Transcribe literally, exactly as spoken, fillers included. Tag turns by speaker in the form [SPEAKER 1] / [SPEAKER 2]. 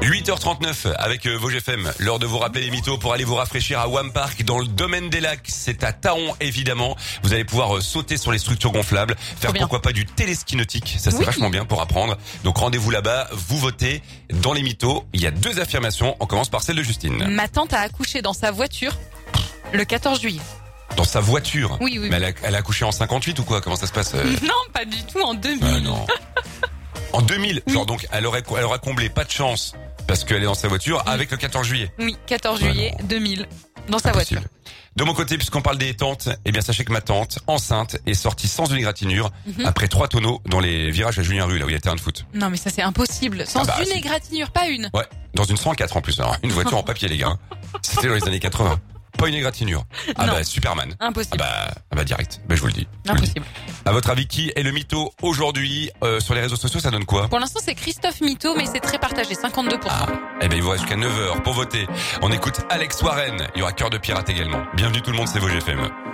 [SPEAKER 1] huit heures trente-neuf avec euh, Vosges F M. L'heure de vous rappeler les mythos pour aller vous rafraîchir à Wam Park dans le domaine des lacs. C'est à Taon évidemment. Vous allez pouvoir euh, sauter sur les structures gonflables, faire pourquoi pas du téléski nautique. Ça c'est oui. vachement bien pour apprendre. Donc rendez-vous là-bas, vous votez dans les mythos. Il y a deux affirmations. On commence par celle de Justine.
[SPEAKER 2] Ma tante a accouché dans sa voiture le quatorze juillet.
[SPEAKER 1] Dans sa voiture?
[SPEAKER 2] Oui, oui.
[SPEAKER 1] Mais elle a, elle a accouché en cinquante-huit ou quoi? Comment ça se passe? euh...
[SPEAKER 2] Non, pas du tout, en deux mille.
[SPEAKER 1] Ah non. En deux mille, oui. Genre donc elle aurait elle aura comblé pas de chance parce qu'elle est dans sa voiture oui. avec le quatorze juillet.
[SPEAKER 2] Oui, quatorze juillet deux mille dans sa
[SPEAKER 1] Impossible.
[SPEAKER 2] voiture.
[SPEAKER 1] De mon côté, puisqu'on parle des tantes, eh bien sachez que ma tante, enceinte, est sortie sans une égratignure mm-hmm. après trois tonneaux dans les virages à Julien Rue, là où il y a le terrain de foot.
[SPEAKER 2] Non mais ça c'est impossible. Sans ah bah, une c'est... égratignure, pas une.
[SPEAKER 1] Ouais, dans une cent quatre en plus. Alors, une voiture en papier les gars. C'était dans les années quatre-vingts. Pas une égratignure. Ah non. Bah Superman.
[SPEAKER 2] Impossible.
[SPEAKER 1] Ah bah, ah bah direct. Bah je vous le dis.
[SPEAKER 2] Impossible.
[SPEAKER 1] À votre avis, qui est le mytho aujourd'hui euh, sur les réseaux sociaux? Ça donne quoi?
[SPEAKER 2] Pour l'instant, c'est Christophe Mytho, mais c'est très partagé, cinquante-deux pour cent.
[SPEAKER 1] Ah, eh ben il vous reste jusqu'à neuf heures pour voter. On écoute Alex Warren. Il y aura Cœur de Pirate également. Bienvenue tout le monde, c'est Vosges F M.